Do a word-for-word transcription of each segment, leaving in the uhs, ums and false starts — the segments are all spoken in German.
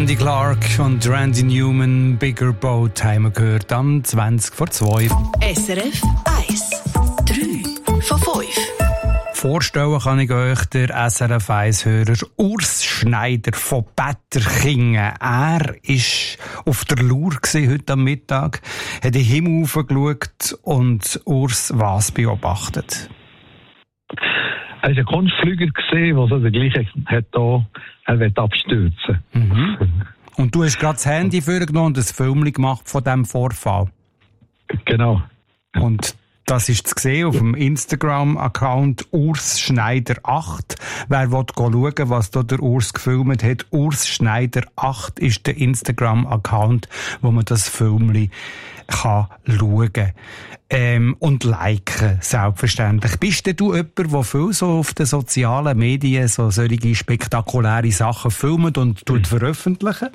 Randy Clark und Randy Newman, Bigger Boat, haben wir gehört, am zwanzig vor zwei. S R F eins, drei von fünf. Vorstellen kann ich euch der S R F eins-Hörer Urs Schneider von Betterkingen. Er war auf der Lur heute am Mittag, hat in den Himmel hochgeschaut und Urs was beobachtet. Er war ein Kunstflüger, der so den gleichen hat, hier, er will abstürzen. Mhm. Und du hast gerade das Handy vorgenommen und ein Film gemacht von diesem Vorfall. Genau. Und das ist zu sehen auf dem Instagram-Account Urs Schneider acht. Wer will schauen, was da der Urs gefilmt hat, Urs Schneider acht ist der Instagram-Account, wo man das Filmchen kann schauen ähm, und liken, selbstverständlich. Bist denn du jemand, der viel so auf den sozialen Medien so solche spektakuläre Sachen filmt und tut veröffentlichen?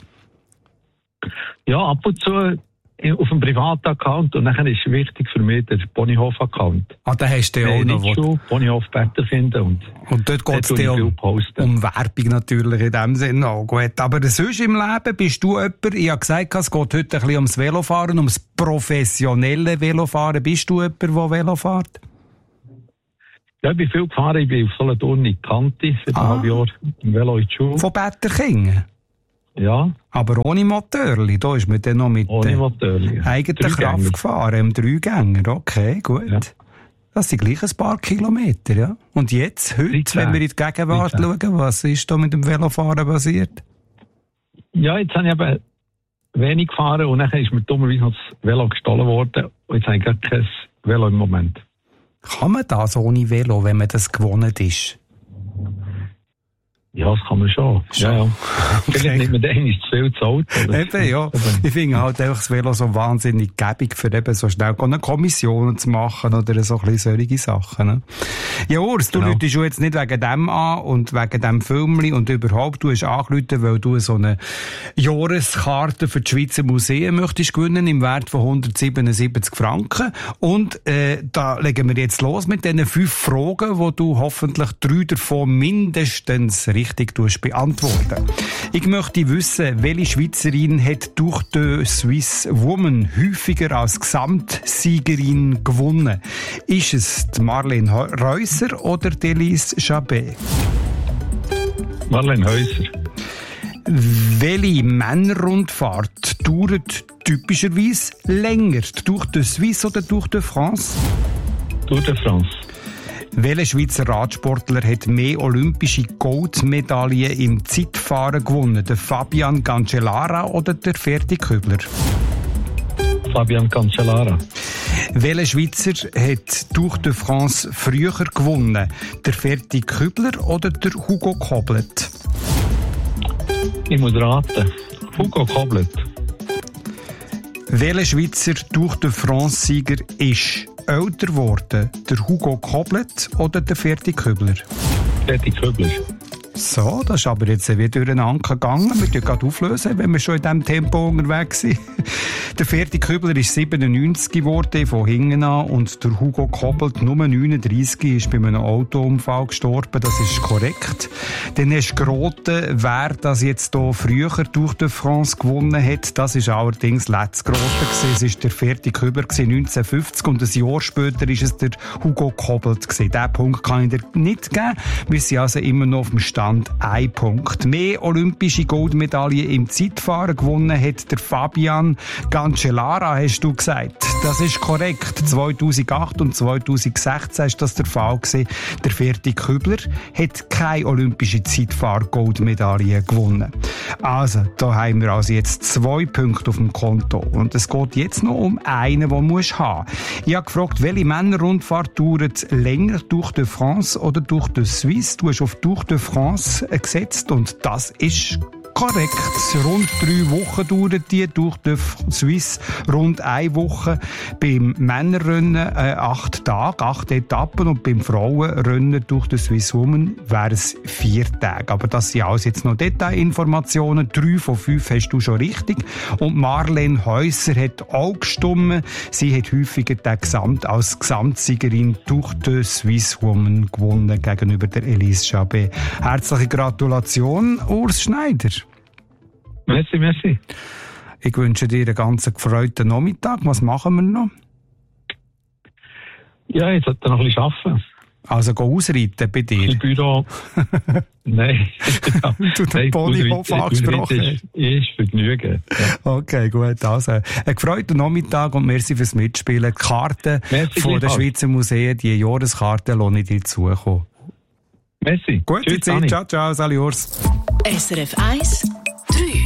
Ja, ab und zu auf einem privaten Account und dann ist wichtig für mich der Ponyhof-Account. Ah, da hast du ja auch noch was. Ponyhof Better finden und, und dort geht es dir um, um Werbung natürlich in dem Sinne auch gut. Aber sonst im Leben bist du jemand, ich habe gesagt, es geht heute ein bisschen ums Velofahren, ums professionelle Velofahren. Bist du jemand, der Velo fährt? Ja, ich bin viel gefahren. Ich bin auf Solothurn in Kanti seit ah. einem Jahr im Velo in die Schule. Von Betterkingen? Ja. Aber ohne Motörli, da ist man dann noch mit ohne Motörli, eigener Kraft gefahren, im Dreigänger. Okay, gut. Ja. Das sind gleich ein paar Kilometer, ja. Und jetzt, heute, dreizehn wenn wir in die Gegenwart dreizehn schauen, was ist da mit dem Velofahren passiert? Ja, jetzt habe ich eben wenig gefahren und dann ist mir dummerweise noch das Velo gestohlen worden. Und jetzt habe ich gar kein Velo im Moment. Kann man das ohne Velo, wenn man das gewohnt ist? Ja, das kann man schon. schon. Ja, ja. Vielleicht okay. Nimmt man den eigentlich zu viel zu Auto. Eben, ja. Ich finde halt einfach das Velo so wahnsinnig gäbig, für eben so schnell eine Kommission zu machen oder so ein bisschen solche Sachen. Ne? Ja, Urs, du genau. Läutest jetzt nicht wegen dem an und wegen dem Filmchen und überhaupt, du hast angerufen, weil du so eine Jahreskarte für die Schweizer Museen möchtest gewinnen im Wert von hundertsiebenundsiebzig Franken. Und äh, da legen wir jetzt los mit diesen fünf Fragen, wo du hoffentlich drei davon mindestens richtig beantworten. Ich möchte wissen, welche Schweizerin hat durch die Swiss Woman häufiger als Gesamtsiegerin gewonnen? Ist es die Marlene Reusser oder die Elise Jabet? Marlene Häuser. Welche Männerrundfahrt dauert typischerweise länger? Durch die Suisse oder durch die France? Durch die France. Welcher Schweizer Radsportler hat mehr olympische Goldmedaillen im Zeitfahren gewonnen? Der Fabian Cancellara oder der Ferdi Kübler? Fabian Cancellara. Welcher Schweizer hat durch die France früher gewonnen? Der Ferdi Kübler oder der Hugo Koblet? Ich muss raten. Hugo Koblet. Welcher Schweizer durch die France-Sieger ist älter geworden? Der Hugo Koblet oder der Ferdi Kübler? Ferdi Kübler. So, das ist aber jetzt wieder durcheinander gegangen. Wir können gerade auflösen, wenn wir schon in diesem Tempo unterwegs sind. Der Ferdi Kübler ist siebenundneunzig geworden, von hinten an, und der Hugo Koblet, nur neununddreissig, ist bei einem Autounfall gestorben. Das ist korrekt. Dann hast du geraten, wer das jetzt hier früher durch die France gewonnen hat. Das ist allerdings letztes Grote gewesen. Es war der Ferdi Kübler neunzehnhundertfünfzig und ein Jahr später ist es der Hugo Koblet gewesen. Diesen Punkt kann ich dir nicht geben. Wir sind also immer noch auf dem Stand ein Punkt. Mehr olympische Goldmedaillen im Zeitfahren gewonnen hat der Fabian Cancellara, hast du gesagt. Das ist korrekt. zweitausendacht und zweitausendsechzehn ist das der Fall gewesen. Der Ferdi Kübler hat keine olympische Zeitfahr-Goldmedaille gewonnen. Also, da haben wir also jetzt zwei Punkte auf dem Konto. Und es geht jetzt noch um einen, den du musst haben. Ich habe gefragt, welche Männerrundfahrt dauert länger, durch die France oder durch die Suisse? Du hast auf durch die France gesetzt und das ist korrekt. Rund drei Wochen dauert die, durch die Swiss rund eine Woche. Beim Männerrennen äh, acht Tage, acht Etappen, und beim Frauenrennen durch die Swiss Woman wären es vier Tage. Aber das sind alles jetzt noch Detailinformationen. Drei von fünf hast du schon richtig. Und Marlene Häuser hat auch gestimmt. Sie hat häufiger den Gesamt als Gesamtsiegerin durch die Swiss Woman gewonnen gegenüber der Elise Jabet. Herzliche Gratulation, Urs Schneider. Merci, merci. Ich wünsche dir einen ganz gefreuten Nachmittag. Was machen wir noch? Ja, jetzt sollte er noch ein bisschen arbeiten. Also go ausreiten bei dir? Im Büro. Nein. Du den Ponyhof angesprochen hast. Ist, ist Vergnügen. Ja. Okay, gut. Also, einen gefreuten Nachmittag und merci fürs Mitspielen. Die Karten merci von den Schweizer Museen, die Jahreskarten, lasse ich dir zukommen. Merci. Gute Tschüss, Zeit. Dani. Ciao, ciao. Salut. S R F eins, drei.